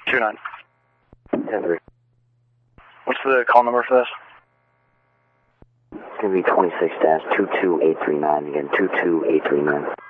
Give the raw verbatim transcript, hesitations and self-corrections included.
two nine. ten three. What's the call number for this? It's going to be twenty-six dash two two eight three nine. Again, two two eight three nine.